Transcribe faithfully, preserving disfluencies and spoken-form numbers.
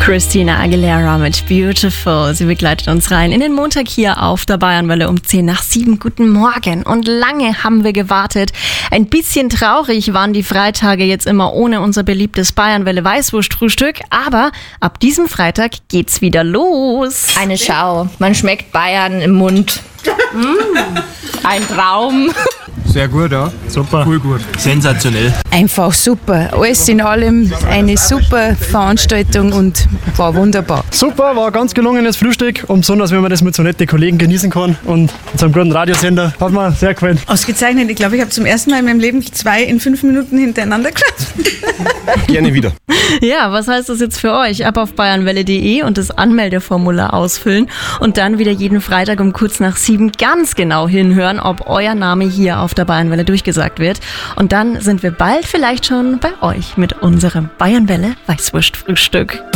Christina Aguilera mit Beautiful. Sie begleitet uns rein in den Montag hier auf der Bayernwelle um zehn nach sieben. Guten Morgen. Und lange haben wir gewartet. Ein bisschen traurig waren die Freitage jetzt immer ohne unser beliebtes Bayernwelle Weißwurstfrühstück. Aber ab diesem Freitag geht's wieder los. Eine Schau. Man schmeckt Bayern im Mund. Mm. Ein Traum. Sehr gut, ja. Super. Voll gut. Sensationell. Einfach super. Alles in allem eine super Veranstaltung und war wunderbar. Super, war ein ganz gelungenes Frühstück und besonders, wenn man das mit so netten Kollegen genießen kann und mit so einem guten Radiosender, hat mir sehr gefallen. Ausgezeichnet. Ich glaube, ich habe zum ersten Mal in meinem Leben zwei in fünf Minuten hintereinander gehört. Gerne wieder. Ja, was heißt das jetzt für euch? Ab auf bayernwelle punkt de und das Anmeldeformular ausfüllen und dann wieder jeden Freitag um kurz nach sieben ganz genau hinhören, ob euer Name hier auf der Bayernwelle durchgesagt wird. Und dann sind wir bald vielleicht schon bei euch mit unserem Bayernwelle Weißwurstfrühstück.